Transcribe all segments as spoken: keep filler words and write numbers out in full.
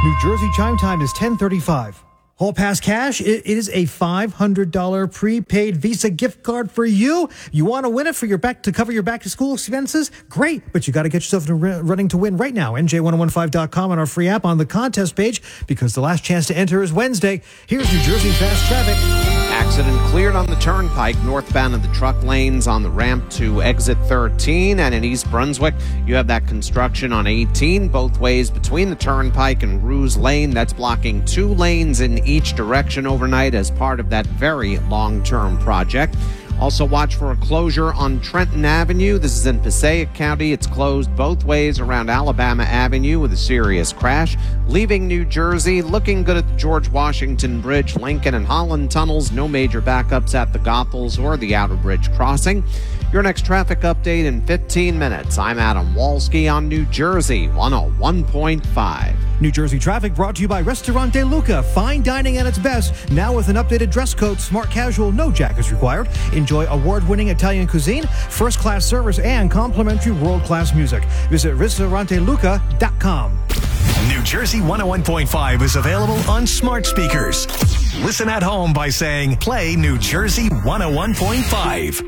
New Jersey chime time is ten thirty-five. Hall Pass Cash, it is a five hundred dollars prepaid Visa gift card for you. You want to win it for your back to cover your back to school expenses? Great, but you got to get yourself in a running to win right now. N J ten fifteen dot com on our free app on the contest page, because the last chance to enter is Wednesday. Here's New Jersey Fast Traffic. Accident cleared on the Turnpike, northbound of the truck lanes on the ramp to exit thirteen. And in East Brunswick, you have that construction on eighteen, both ways between the Turnpike and Ruse Lane. That's blocking two lanes in each direction overnight as part of that very long-term project. Also watch for a closure on Trenton Avenue. This is in Passaic County. It's closed both ways around Alabama Avenue with a serious crash. Leaving New Jersey, looking good at the George Washington Bridge, Lincoln and Holland tunnels. No major backups at the Goethals or the Outer Bridge crossing. Your next traffic update in fifteen minutes. I'm Adam Walski on New Jersey one oh one point five. New Jersey traffic brought to you by Restaurant De Luca. Fine dining at its best. Now with an updated dress code, smart casual, no jackets required. Enjoy award-winning Italian cuisine, first-class service, and complimentary world-class music. Visit ristorante luca dot com. New Jersey one oh one point five is available on smart speakers. Listen at home by saying, play New Jersey one oh one point five.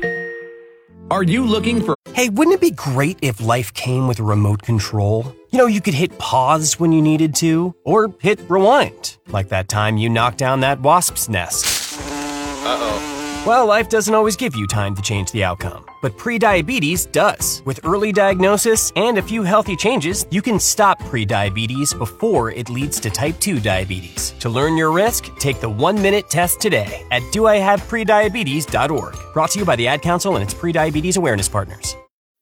Are you looking for... Hey, wouldn't it be great if life came with a remote control? You know, you could hit pause when you needed to, or hit rewind, like that time you knocked down that wasp's nest. Uh-oh. Well, life doesn't always give you time to change the outcome, but prediabetes does. With early diagnosis and a few healthy changes, you can stop prediabetes before it leads to type two diabetes. To learn your risk, take the one-minute test today at do I have prediabetes dot org. Brought to you by the Ad Council and its prediabetes awareness partners.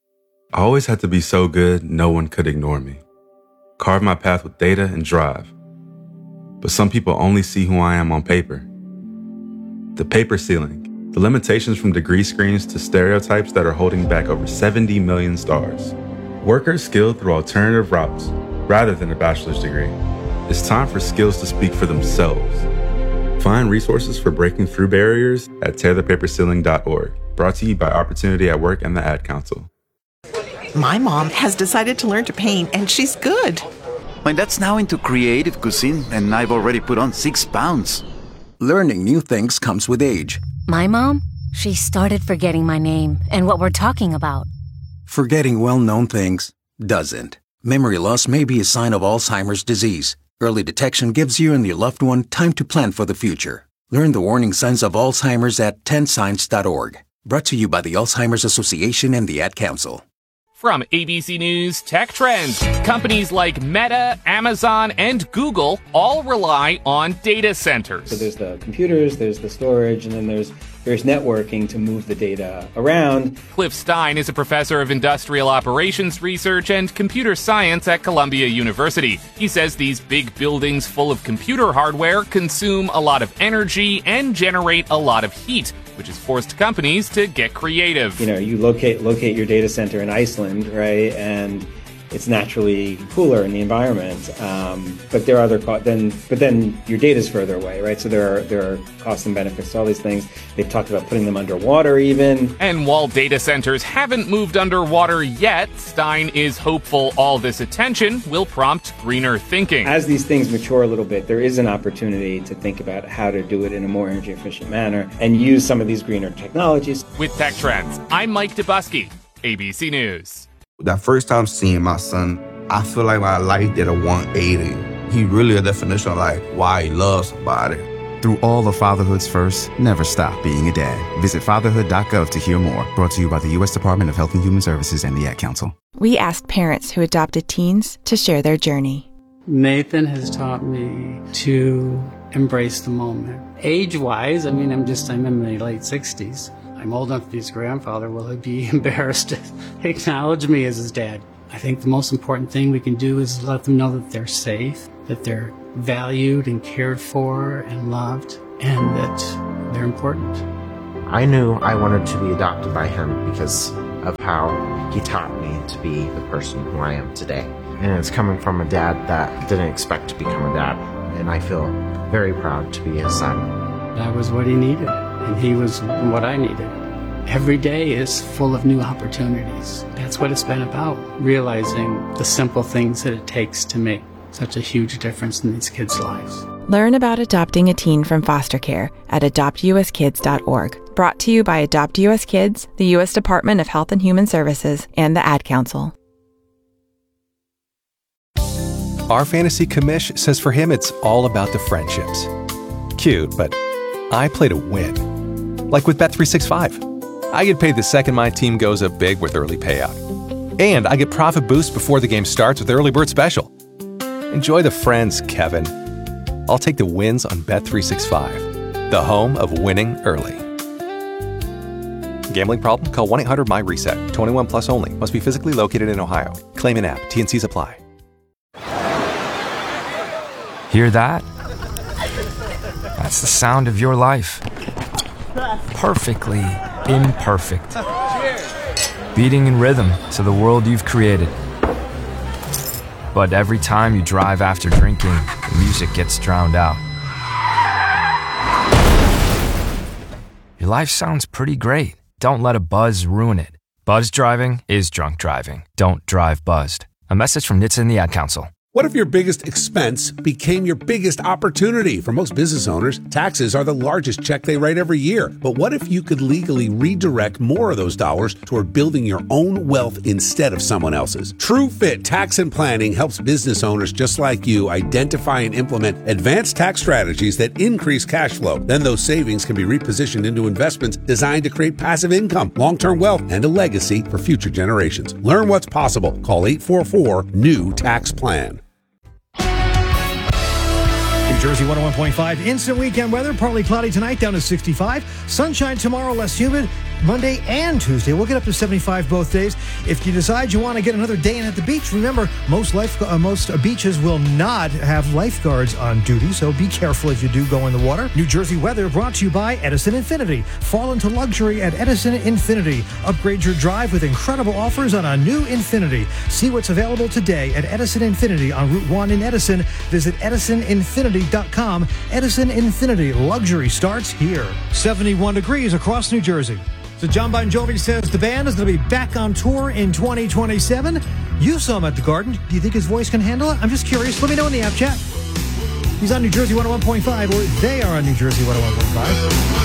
I always had to be so good, no one could ignore me. Carve my path with data and drive. But some people only see who I am on paper. The paper ceiling. The limitations from degree screens to stereotypes that are holding back over seventy million stars. Workers skilled through alternative routes, rather than a bachelor's degree. It's time for skills to speak for themselves. Find resources for breaking through barriers at tear the paper ceiling dot org. Brought to you by Opportunity at Work and the Ad Council. My mom has decided to learn to paint, and she's good. My dad's now into creative cuisine, and I've already put on six pounds. Learning new things comes with age. My mom, she started forgetting my name and what we're talking about. Forgetting well-known things doesn't. Memory loss may be a sign of Alzheimer's disease. Early detection gives you and your loved one time to plan for the future. Learn the warning signs of Alzheimer's at ten signs dot org. Brought to you by the Alzheimer's Association and the Ad Council. From A B C News Tech Trends, companies like Meta, Amazon, and Google all rely on data centers. So there's the computers, there's the storage, and then there's there's networking to move the data around. Cliff Stein is a professor of industrial operations research and computer science at Columbia University. He says these big buildings full of computer hardware consume a lot of energy and generate a lot of heat, which has forced companies to get creative. You know, you locate locate your data center in Iceland, right, and it's naturally cooler in the environment. Um, but there are other co- then, but then your data's further away, right? So there are there are costs and benefits to all these things. They've talked about putting them underwater, even. And while data centers haven't moved underwater yet, Stein is hopeful all this attention will prompt greener thinking. As these things mature a little bit, there is an opportunity to think about how to do it in a more energy efficient manner and use some of these greener technologies. With Tech Trends, I'm Mike Dubusky, A B C News. That first time seeing my son, I feel like my life did a one eighty. He really a definition of like why he loves somebody. Through all of fatherhood's first, never stop being a dad. Visit fatherhood dot gov to hear more. Brought to you by the U S Department of Health and Human Services and the Ad Council. We asked parents who adopted teens to share their journey. Nathan has taught me to embrace the moment. Age-wise, I mean, I'm just, I'm in my late sixties. I'm old enough to be his grandfather. Will he be embarrassed to acknowledge me as his dad? I think the most important thing we can do is let them know that they're safe, that they're valued and cared for and loved, and that they're important. I knew I wanted to be adopted by him because of how he taught me to be the person who I am today. And it's coming from a dad that didn't expect to become a dad, and I feel very proud to be his son. That was what he needed, and he was what I needed. Every day is full of new opportunities. That's what it's been about, realizing the simple things that it takes to make such a huge difference in these kids' lives. Learn about adopting a teen from foster care at adopt u s kids dot org. Brought to you by Adopt U S Kids, the U S Department of Health and Human Services, and the Ad Council. Our fantasy commish says for him it's all about the friendships. Cute, but I play to win. Like with Bet three sixty-five. I get paid the second my team goes up big with early payout. And I get profit boost before the game starts with Early Bird Special. Enjoy the friends, Kevin. I'll take the wins on Bet three sixty-five, the home of winning early. Gambling problem? Call one eight hundred M Y reset. twenty-one plus only. Must be physically located in Ohio. Claim in app. T and Cs apply. Hear that? That's the sound of your life. Perfectly imperfect. Beating in rhythm to the world you've created. But every time you drive after drinking, the music gets drowned out. Your life sounds pretty great. Don't let a buzz ruin it. Buzz driving is drunk driving. Don't drive buzzed. A message from N H T S A and the Ad Council. What if your biggest expense became your biggest opportunity? For most business owners, taxes are the largest check they write every year. But what if you could legally redirect more of those dollars toward building your own wealth instead of someone else's? TrueFit Tax and Planning helps business owners just like you identify and implement advanced tax strategies that increase cash flow. Then those savings can be repositioned into investments designed to create passive income, long-term wealth, and a legacy for future generations. Learn what's possible. Call eight four four, N E W tax plan. New Jersey one oh one point five, instant weekend weather. Partly cloudy tonight, down to sixty-five. Sunshine tomorrow, less humid. Monday and Tuesday, we'll get up to seventy-five both days. If you decide you want to get another day in at the beach, remember, most life, uh, most uh, beaches will not have lifeguards on duty, so be careful if you do go in the water. New Jersey weather brought to you by Edison Infinity. Fall into luxury at Edison Infinity. Upgrade your drive with incredible offers on a new Infinity. See what's available today at Edison Infinity on Route one in Edison. Visit edison infinity dot com. Edison Infinity. Luxury starts here. seventy-one degrees across New Jersey. So John Bon Jovi says the band is going to be back on tour in twenty twenty-seven. You saw him at the Garden. Do you think his voice can handle it? I'm just curious. Let me know in the app chat. He's on New Jersey one oh one point five, or they are on New Jersey one oh one point five.